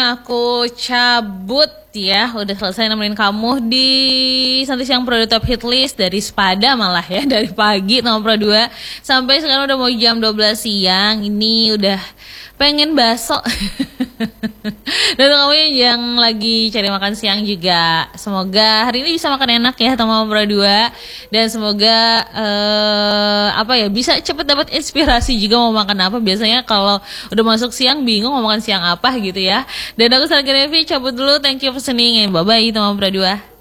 aku cabut ya. Udah selesai nemenin kamu di Santai Siang Pro Top Hit List dari Sepada malah ya. Dari pagi nomor Pro 2 sampai sekarang udah mau jam 12 siang. Ini udah pengen bakso. Dan kamu yang lagi cari makan siang juga, semoga hari ini bisa makan enak ya sama Pro 2. Dan semoga bisa cepet dapat inspirasi juga mau makan apa. Biasanya kalau udah masuk siang bingung mau makan siang apa gitu ya. Dan aku Sarah Genevi cabut dulu. Thank you for listening and bye bye teman Pro 2.